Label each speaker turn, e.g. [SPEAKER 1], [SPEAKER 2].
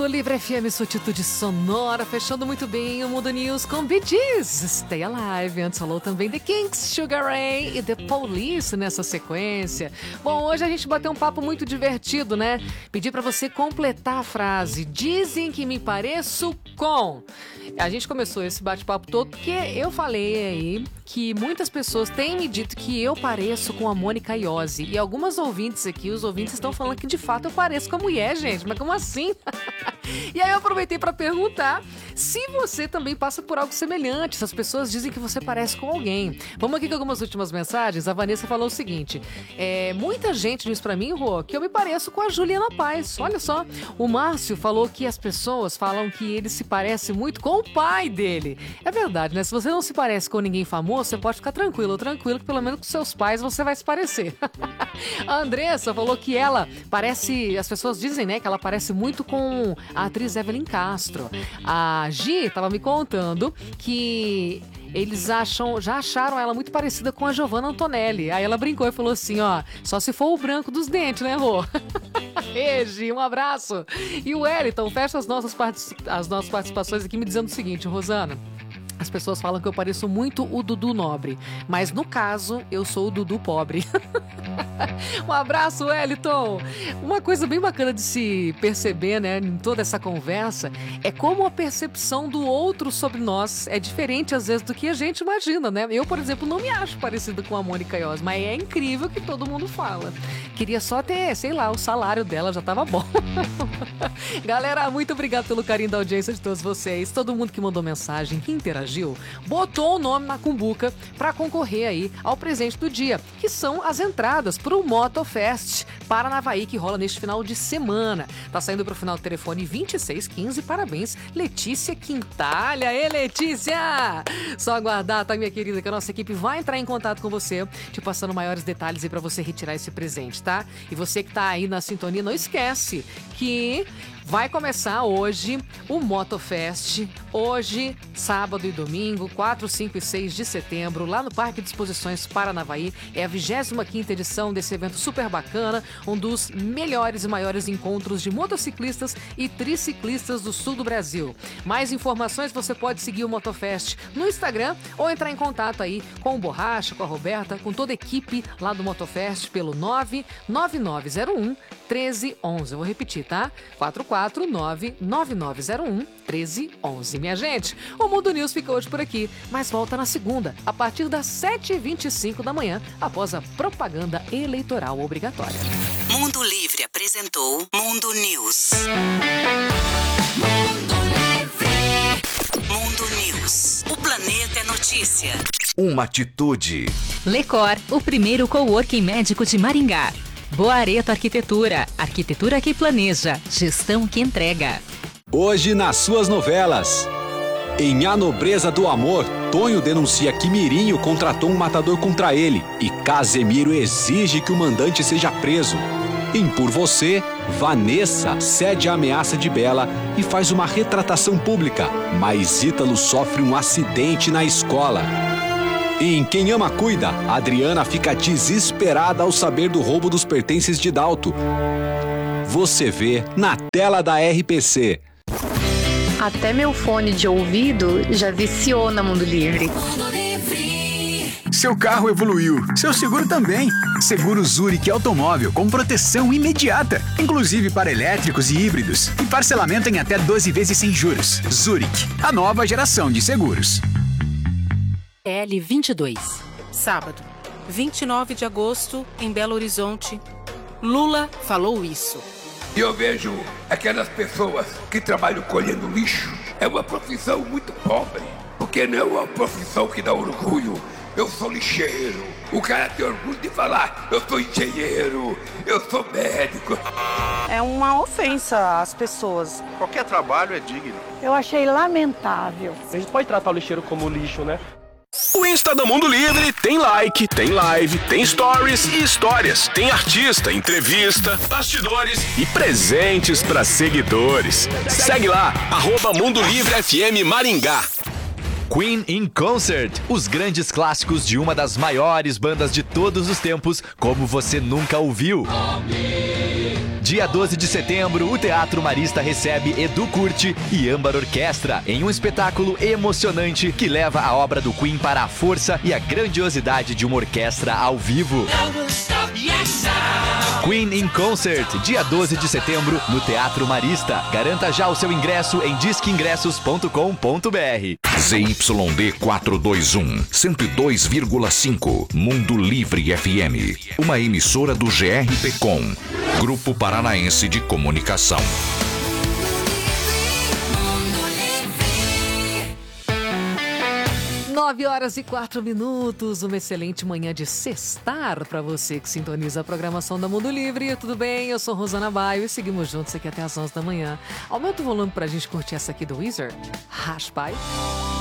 [SPEAKER 1] Mundo Livre FM, sua atitude sonora, fechando muito bem o Mundo News com Bee Gees, Stay Alive. Antes falou também The Kinks, Sugar Ray e The Police nessa sequência. Bom, hoje a gente bateu um papo muito divertido, né? Pedi pra você completar a frase. Dizem que me pareço com... A gente começou esse bate-papo todo porque eu falei aí que muitas pessoas têm me dito que eu pareço com a Mônica Iose. E algumas ouvintes aqui, os ouvintes estão falando que de fato eu pareço com a mulher, gente. Mas como assim? E aí eu aproveitei para perguntar se você também passa por algo semelhante, se as pessoas dizem que você parece com alguém. Vamos aqui com algumas últimas mensagens. A Vanessa falou o seguinte: muita gente diz para mim, Rô, que eu me pareço com a Juliana Paz. Olha só. O Márcio falou que as pessoas falam que ele se parece muito com o pai dele. É verdade, né? Se você não se parece com ninguém famoso, você pode ficar tranquilo, que pelo menos com seus pais você vai se parecer. A Andressa falou que ela parece, as pessoas dizem, né, que ela parece muito com a atriz Evelyn Castro. A Gi tava me contando que eles já acharam ela muito parecida com a Giovanna Antonelli. Aí ela brincou e falou assim, ó, só se for o branco dos dentes, né, Rô? Gi, um abraço. E o Wellington fecha as nossas participações aqui me dizendo o seguinte: Rosana, as pessoas falam que eu pareço muito o Dudu Nobre, mas no caso, eu sou o Dudu Pobre. Um abraço, Wellington! Uma coisa bem bacana de se perceber, né, em toda essa conversa, é como a percepção do outro sobre nós é diferente, às vezes, do que a gente imagina, né? Eu, por exemplo, não me acho parecida com a Mônica Iose, mas é incrível que todo mundo fala. Queria só ter, sei lá, o salário dela já tava bom. Galera, muito obrigado pelo carinho da audiência de todos vocês, todo mundo que mandou mensagem, que interagiu, botou o nome na cumbuca para concorrer aí ao presente do dia, que são as entradas para o Motofest Paranavaí, que rola neste final de semana. Tá saindo pro final do telefone 2615. Parabéns, Letícia Quintalha. Ê, Letícia! Só aguardar, tá, minha querida, que a nossa equipe vai entrar em contato com você, te passando maiores detalhes aí pra você retirar esse presente, tá? E você que tá aí na sintonia, não esquece que vai começar hoje o Motofest, hoje, sábado e domingo, 4, 5 e 6 de setembro, lá no Parque de Exposições Paranavaí. É a 25ª edição desse evento super bacana, um dos melhores e maiores encontros de motociclistas e triciclistas do sul do Brasil. Mais informações você pode seguir o Motofest no Instagram ou entrar em contato aí com o Borracha, com a Roberta, com toda a equipe lá do Motofest pelo 99901 1311. Eu vou repetir, tá? 449-9901-1311. Minha gente, o Mundo News fica hoje por aqui, mas volta na segunda, a partir das 7h25 da manhã, após a propaganda eleitoral obrigatória.
[SPEAKER 2] Mundo Livre apresentou Mundo News. Mundo News. O planeta é notícia.
[SPEAKER 3] Uma atitude.
[SPEAKER 4] Lecor, o primeiro coworking médico de Maringá. Boareto Arquitetura, arquitetura que planeja, gestão que entrega.
[SPEAKER 5] Hoje nas suas novelas. Em A Nobreza do Amor, Tonho denuncia que Mirinho contratou um matador contra ele e Casemiro exige que o mandante seja preso. Em Por Você, Vanessa cede à ameaça de Bela e faz uma retratação pública, mas Ítalo sofre um acidente na escola. Em Quem Ama Cuida, Adriana fica desesperada ao saber do roubo dos pertences de Dalto. Você vê na tela da RPC.
[SPEAKER 6] Até meu fone de ouvido já viciou na Mundo Livre.
[SPEAKER 7] Seu carro evoluiu, seu seguro também. Seguro Zurich Automóvel com proteção imediata, inclusive para elétricos e híbridos. E parcelamento em até 12 vezes sem juros. Zurich, a nova geração de seguros.
[SPEAKER 8] L22. Sábado, 29 de agosto, em Belo Horizonte. Lula falou isso.
[SPEAKER 9] E eu vejo aquelas pessoas que trabalham colhendo lixo. É uma profissão muito pobre, porque não é uma profissão que dá orgulho. Eu sou lixeiro. O cara tem orgulho de falar, eu sou engenheiro, eu sou médico.
[SPEAKER 10] É uma ofensa às pessoas.
[SPEAKER 11] Qualquer trabalho é digno.
[SPEAKER 12] Eu achei lamentável.
[SPEAKER 13] A gente pode tratar o lixeiro como lixo, né?
[SPEAKER 14] O Insta do Mundo Livre tem like, tem live, tem stories e histórias. Tem artista, entrevista, bastidores e presentes para seguidores. Segue lá, @Mundo Livre FM Maringá.
[SPEAKER 15] Queen in Concert, os grandes clássicos de uma das maiores bandas de todos os tempos, como você nunca ouviu. Dia 12 de setembro, o Teatro Marista recebe Edu Curti e Âmbar Orquestra em um espetáculo emocionante que leva a obra do Queen para a força e a grandiosidade de uma orquestra ao vivo. Queen in Concert, dia 12 de setembro, no Teatro Marista. Garanta já o seu ingresso em disqueingressos.com.br.
[SPEAKER 3] ZYD 421, 102,5, Mundo Livre FM. Uma emissora do GRPcom, Grupo Paranaense de Comunicação.
[SPEAKER 1] 9h04, uma excelente manhã de sextar para você que sintoniza a programação da Mundo Livre. Tudo bem? Eu sou Rosana Baio e seguimos juntos aqui até as 11 da manhã. Aumenta o volume pra gente curtir essa aqui do Weezer, Raspai.